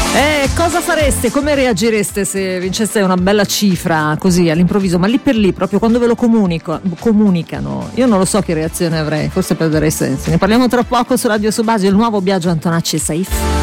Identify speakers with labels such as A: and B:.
A: Cosa fareste? Come reagireste se vinceste una bella cifra così all'improvviso, ma lì per lì, proprio quando ve lo comunicano? Io non lo so che reazione avrei, forse perderei senso. Ne parliamo tra poco su Radio Subasio, il nuovo Biagio Antonacci e Saif.